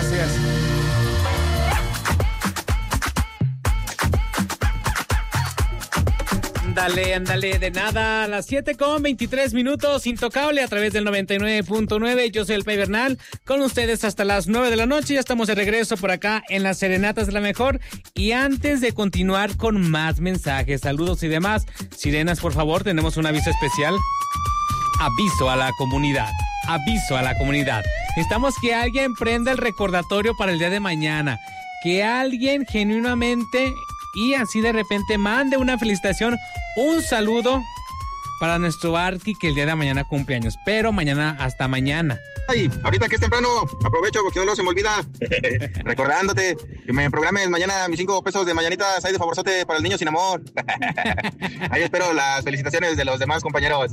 gracias. Ándale, de nada, a las 7:23, Intocable a través del 99.9, yo soy el Pay Bernal, con ustedes hasta las 9 de la noche, ya estamos de regreso por acá en las Serenatas de la Mejor, y antes de continuar con más mensajes, saludos y demás, sirenas, por favor, tenemos un aviso especial, aviso a la comunidad, necesitamos que alguien prenda el recordatorio para el día de mañana, que alguien genuinamente y así de repente mande una felicitación, un saludo para nuestro Arqui que el día de mañana cumple años, pero mañana, hasta mañana. Ay, ahorita que es temprano, aprovecho porque no se me olvida, recordándote que me programes mañana mis 5 pesos de mañanitas ahí de favorzote para el niño sin amor. Ahí espero las felicitaciones de los demás compañeros.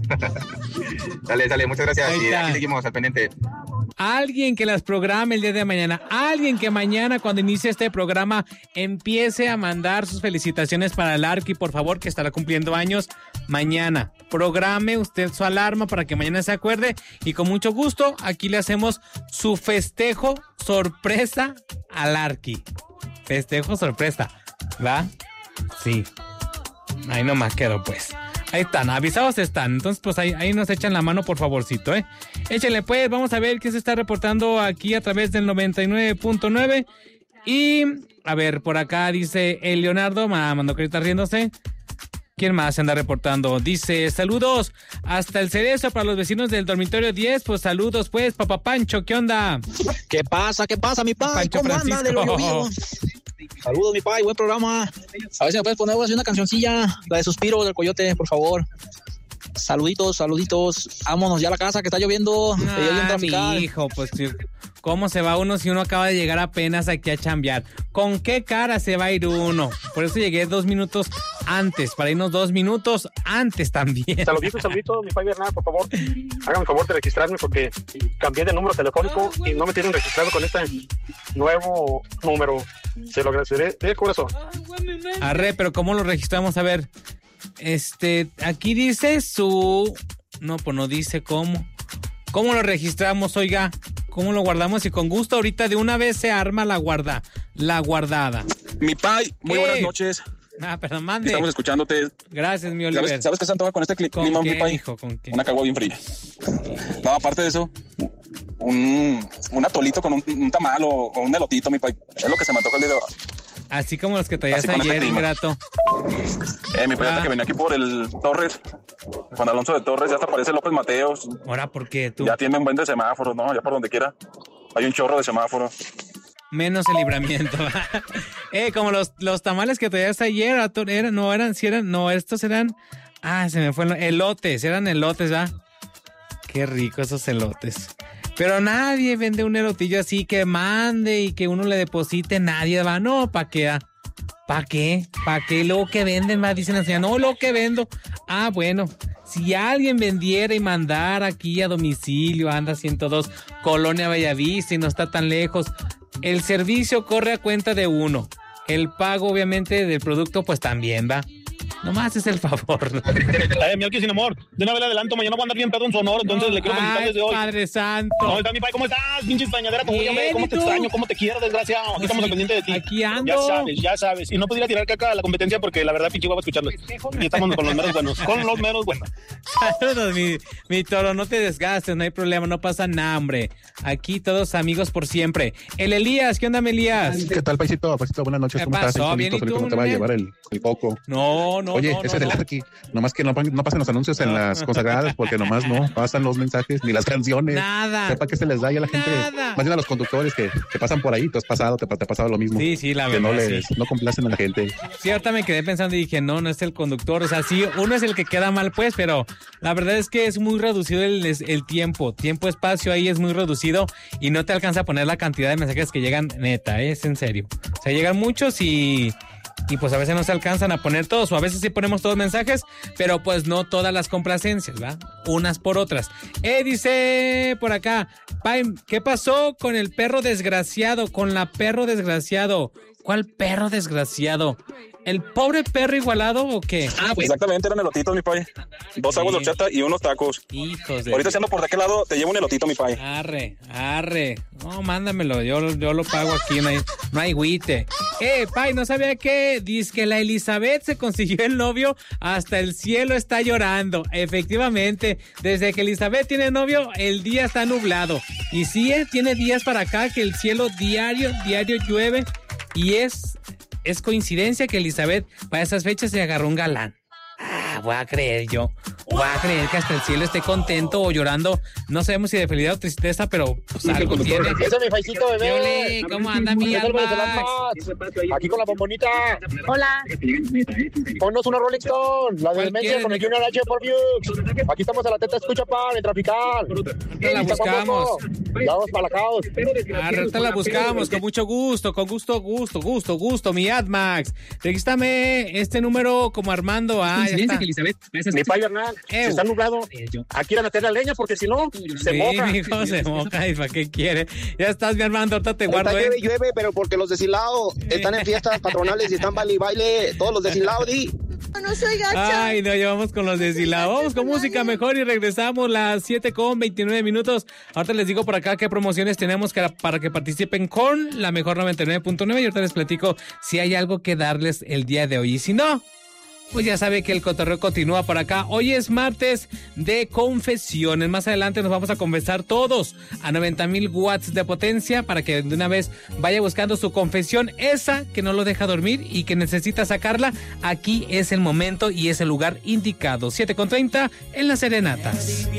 Dale, muchas gracias y aquí seguimos al pendiente. Alguien que las programe el día de mañana, alguien que mañana cuando inicie este programa empiece a mandar sus felicitaciones para el Arqui, por favor, que estará cumpliendo años mañana. Programe usted su alarma para que mañana se acuerde y con mucho gusto aquí le hacemos su festejo sorpresa al Arqui. Festejo sorpresa, ¿va? Sí. Ahí nomás quedó pues. Ahí están, avisados están. Entonces, pues ahí nos echan la mano, por favorcito, ¿eh? Échenle, pues, vamos a ver qué se está reportando aquí a través del 99.9. Y, a ver, por acá dice el Leonardo, mandó que está riéndose. ¿Quién más se anda reportando? Dice, saludos hasta el Cerezo para los vecinos del dormitorio 10. Pues saludos, pues, Papá Pancho, ¿qué onda? ¿Qué pasa, mi pa? Pancho ¿Cómo Francisco anda de lo llovido? Saludos, mi pai, buen programa. A ver si me puedes poner una cancioncilla, la de Suspiro del Coyote, por favor. Saluditos. Vámonos ya a la casa que está lloviendo. Mi hijo, pues, ¿cómo se va uno si uno acaba de llegar apenas aquí a chambear? ¿Con qué cara se va a ir uno? Por eso llegué 2 minutos antes, para irnos 2 minutos antes también. Saluditos, mi Pai Bernal, por favor. Háganme el favor de registrarme porque cambié de número telefónico y no me tienen registrado con este nuevo número. Se lo agradeceré de corazón. Arre, pero ¿cómo lo registramos? A ver, aquí dice su... No, pues no dice cómo. ¿Cómo lo registramos, oiga? ¿Cómo lo guardamos? Y con gusto ahorita de una vez se arma la guardada. Mi Pai, muy buenas noches. Perdón, mande. Estamos escuchándote. Gracias, mi Oliver. ¿Sabes qué se antoja con este clip? ¿Con qué, hijo? ¿Con qué? Una cagua bien fría. No, aparte de eso, un atolito con un tamal o un elotito, mi Pai. Es lo que se me antoja el día de hoy. Así como los que traías ayer, ingrato. Mi Pai, que venía aquí por el Torres, Juan Alonso de Torres, ya hasta aparece López Mateos. Ahora, ¿por qué tú? Ya tiene un buen de semáforos, ¿no? Ya por donde quiera hay un chorro de semáforos. Menos el libramiento. Como los tamales que traías ayer, estos eran, se me fue, eran elotes, ¿ah? Qué rico esos elotes. Pero nadie vende un elotillo así que mande y que uno le deposite, nadie va, no, ¿para qué? ¿Para qué? ¿Para qué? Luego que venden, más dicen la señora, no, lo que vendo. Bueno, si alguien vendiera y mandara aquí a domicilio, anda 102, Colonia Bellavista y no está tan lejos, el servicio corre a cuenta de uno. El pago, obviamente, del producto, pues también va. Nomás es el favor. Mi Arqui sin amor. De una vez adelanto, mañana voy a andar bien pedo en Sonora, entonces le quiero felicitar desde hoy. Padre Santo. ¿Cómo estás, mi Pai? ¿Cómo estás? Pinche españadera, ¿cómo te extraño? ¿Cómo te quiero, desgraciado? Aquí estamos al pendiente de ti. Aquí ando. Ya sabes. Y no podría tirar caca a la competencia porque la verdad, pinche guapa escuchando. Y estamos con los meros buenos. Saludos, mi toro, no te desgastes, no hay problema, no pasa nada, hombre. Aquí todos amigos por siempre. El Elías, ¿qué onda, Elías? ¿Qué tal, Paisito? Buenas noches, ¿cómo estás? Bien, ¿y tú? ¿Cómo te va a llevar el coco? No. Oye, ese es el Arqui. Nomás que no pasen los anuncios en las consagradas, porque nomás no pasan los mensajes ni las canciones. Nada. Sepa que se les da y a la gente, más bien a los conductores que pasan por ahí, te ha pasado lo mismo. Sí, la verdad. Que no complacen a la gente. Sí, ahorita me quedé pensando y dije, no es el conductor. O sea, sí, uno es el que queda mal, pues, pero la verdad es que es muy reducido el tiempo. Tiempo-espacio ahí es muy reducido y no te alcanza a poner la cantidad de mensajes que llegan, neta, es en serio. O sea, llegan muchos y pues a veces no se alcanzan a poner todos, o a veces sí ponemos todos mensajes, pero pues no todas las complacencias, ¿va? Unas por otras. Dice por acá, Pai, ¿qué pasó con el perro desgraciado? Con la perro desgraciado. ¿Cuál perro desgraciado? ¿El pobre perro igualado o qué? Pues exactamente, eran elotitos, mi Pai. 2 aguas de horchata y unos tacos. Hijos de... Ahorita siendo por de aquel lado, te llevo un elotito, mi Pai. Arre. No, mándamelo, yo lo pago aquí, no hay agüite. Pai, ¿no sabía que? Dice que la Elizabeth se consiguió el novio, hasta el cielo está llorando. Efectivamente, desde que Elizabeth tiene novio, el día está nublado. Y sí, tiene días para acá que el cielo diario llueve. Y es coincidencia que Elizabeth para esas fechas se agarró un galán. Voy a creer que hasta el cielo esté contento o llorando. No sabemos si de felicidad o tristeza, pero pues algo tiene. Eso es mi faicito, bebé. Ole, ¿cómo anda mi alma? Aquí con la bombonita. Hola. Ponnos una Rolling Stone, la de demencia con el Junior H por Views. Aquí estamos a la teta, escucha, pan, en Trafical. Ahorita la buscamos. Ya vamos para la caos. Ahorita la buscamos, con mucho gusto, mi AdMax. Regístrame este número como Armando. Ya está. Mi pai Bernal, si está nublado, aquí van a meter la leña porque si no, se moja. Sí, mijo, se moja. ¿Y para qué quiere? Ya estás, mi Armando, ahorita te guardo. Llueve, pero porque los de Silao están en fiestas patronales y están baile, todos los de Silao, di. No soy gacha. Ay, no, ya vamos con los de Silao. Vamos con música mejor y regresamos las 7:29. Ahorita les digo por acá qué promociones tenemos para que participen con la mejor 99.9 y ahorita les platico si hay algo que darles el día de hoy. Y si no, pues ya sabe que el cotorreo continúa por acá. Hoy es martes de confesiones. Más adelante nos vamos a confesar todos a 90,000 watts de potencia para que de una vez vaya buscando su confesión, esa que no lo deja dormir y que necesita sacarla. Aquí es el momento y es el lugar indicado. 7:30 en las serenatas.